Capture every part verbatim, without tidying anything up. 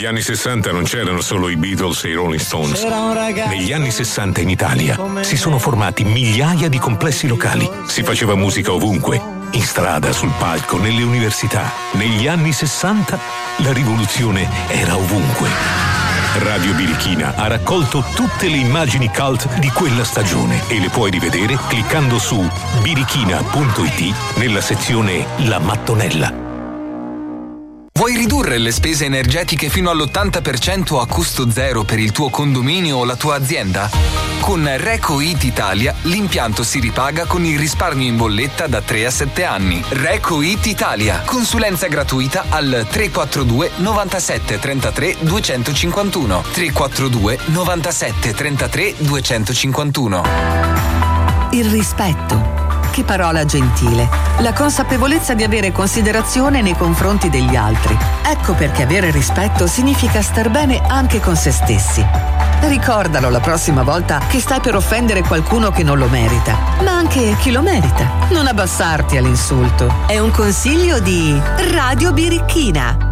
Negli anni sessanta non c'erano solo i Beatles e i Rolling Stones. Negli anni sessanta in Italia si sono formati migliaia di complessi locali. Si faceva musica ovunque, in strada, sul palco, nelle università. Negli anni sessanta la rivoluzione era ovunque. Radio Birichina ha raccolto tutte le immagini cult di quella stagione e le puoi rivedere cliccando su birichina punto it nella sezione La Mattonella. Vuoi ridurre le spese energetiche fino all'ottanta per cento a costo zero per il tuo condominio o la tua azienda? Con RecoIt Italia l'impianto si ripaga con il risparmio in bolletta da tre a sette anni. RecoIt Italia. Consulenza gratuita al tre quattro due novantasette trentatré duecentocinquantuno. tre quattro due novantasette trentatré duecentocinquantuno. Il rispetto. Che parola gentile. La consapevolezza di avere considerazione nei confronti degli altri. Ecco perché avere rispetto significa star bene anche con se stessi. Ricordalo la prossima volta che stai per offendere qualcuno che non lo merita, ma anche chi lo merita. Non abbassarti all'insulto. È un consiglio di Radio Birichina.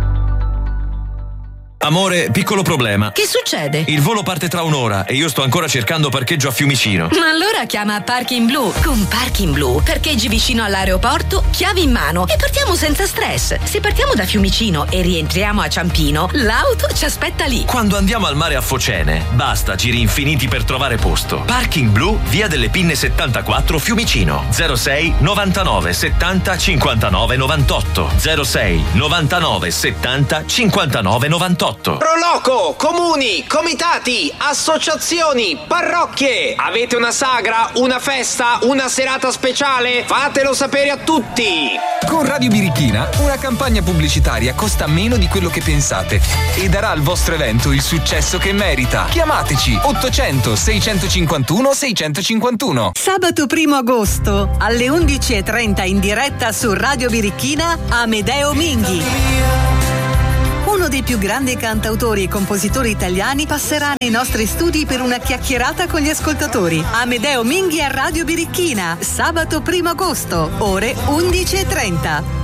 Amore, piccolo problema. Che succede? Il volo parte tra un'ora e io sto ancora cercando parcheggio a Fiumicino. Ma allora chiama Parking Blue. Con Parking Blue parcheggi vicino all'aeroporto, chiavi in mano e partiamo senza stress. Se partiamo da Fiumicino e rientriamo a Ciampino, l'auto ci aspetta lì. Quando andiamo al mare a Focene, basta giri infiniti per trovare posto. Parking Blue, via delle Pinne settantaquattro, Fiumicino. zero sei novantanove settanta cinquantanove novantotto. zero sei novantanove settanta cinquantanove novantotto. Proloco, comuni, comitati, associazioni, parrocchie. Avete una sagra, una festa, una serata speciale? Fatelo sapere a tutti. Con Radio Birichina una campagna pubblicitaria costa meno di quello che pensate e darà al vostro evento il successo che merita. Chiamateci ottocento seicentocinquantuno seicentocinquantuno. Sabato primo agosto alle undici e trenta in diretta su Radio Birichina, Amedeo Minghi. Uno dei più grandi cantautori e compositori italiani passerà nei nostri studi per una chiacchierata con gli ascoltatori. Amedeo Minghi a Radio Birichina, sabato primo agosto, ore undici e trenta.